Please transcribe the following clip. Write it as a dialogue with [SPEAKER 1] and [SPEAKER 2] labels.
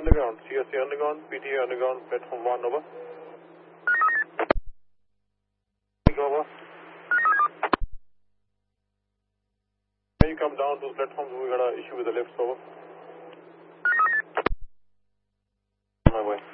[SPEAKER 1] underground, CSC underground, PTA underground, platform 1, over. Over. Can you come down to the platform? We got an issue with the lifts, over. On my way.